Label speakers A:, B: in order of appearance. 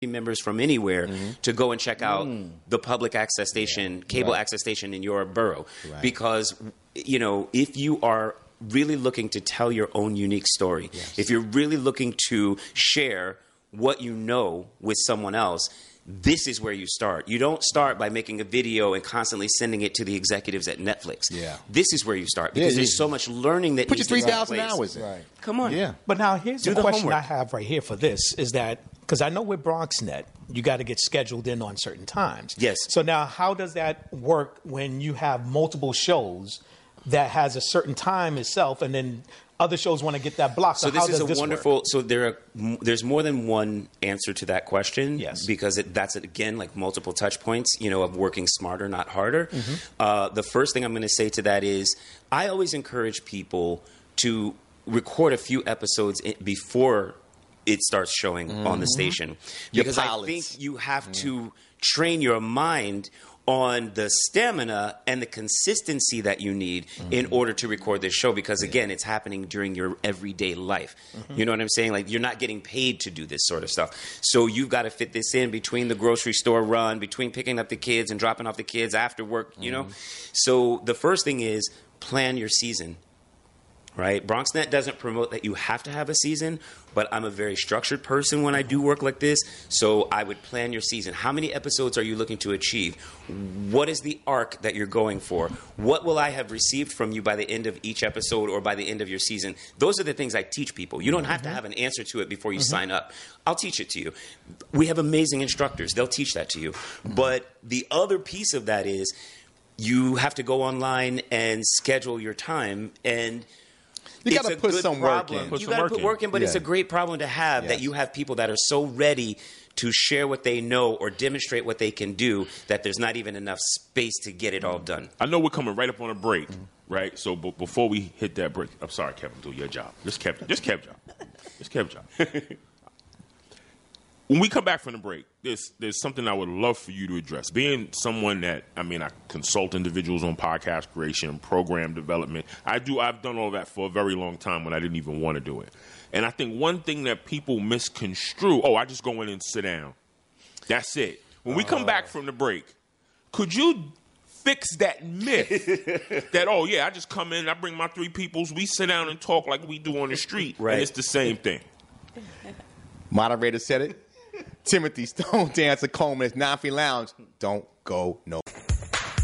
A: members from anywhere to go and check out the public access station, cable access station in your borough.
B: Right.
A: Because, you know, if you are really looking to tell your own unique story, if you're really looking to share what you know with someone else, this is where you start. You don't start by making a video and constantly sending it to the executives at Netflix.
B: Yeah.
A: This is where you start because there's so much learning that
B: Put your
A: needs to take
B: 3,000
A: place.
B: hours in.
C: Right.
A: Come on.
B: Yeah.
D: But now here's
A: Do
D: the
A: the
D: question
A: homework.
D: I have right here for this is that because I know with BronxNet, you got to get scheduled in on certain times.
A: Yes.
D: So now how does that work when you have multiple shows that has a certain time itself and then other shows want to get that block?
A: So
D: how
A: this is
D: does
A: a
D: this
A: wonderful.
D: work?
A: So there's more than one answer to that question.
D: Yes.
A: Because that's again like multiple touch points. You know, of working smarter, not harder. The first thing I'm going to say to that is I always encourage people to record a few episodes before it starts showing on the station,
B: Your
A: because I
B: pilots.
A: think you have to train your mind on the stamina and the consistency that you need in order to record this show, because again, it's happening during your everyday life. You know what I'm saying? Like, you're not getting paid to do this sort of stuff. So you've got to fit this in between the grocery store run, between picking up the kids and dropping off the kids after work, you know? So the first thing is plan your season. Right? BronxNet doesn't promote that you have to have a season, but I'm a very structured person when I do work like this, so I would plan your season. How many episodes are you looking to achieve? What is the arc that you're going for? What will I have received from you by the end of each episode or by the end of your season? Those are the things I teach people. You don't have to have an answer to it before you sign up. I'll teach it to you. We have amazing instructors. They'll teach that to you. But the other piece of that is you have to go online and schedule your time, and
B: You got to
A: it's a
B: put
A: good
B: some work
A: problem.
B: in.
A: You got to put work in, but it's
B: Yeah.
A: a great problem to have that
B: Yes.
A: you have people that are so ready to share what they know or demonstrate what they can do that there's not even enough space to get it all done.
E: I know we're coming right up on a break, right? So before we hit that break, I'm sorry, Kevin, do your job. Just Kev job. When we come back from the break, there's something I would love for you to address. Being someone that, I consult individuals on podcast creation, program development. I've done all that for a very long time when I didn't even want to do it. And I think one thing that people misconstrue, I just go in and sit down. That's it. When we come back from the break, could you fix that myth that, I just come in, I bring my three peoples, we sit down and talk like we do on the street,
A: Right.
E: and it's the same thing.
B: Moderator said it. Timothy Stone Dancer Coleman is 9 Free Lounge. Don't go nowhere.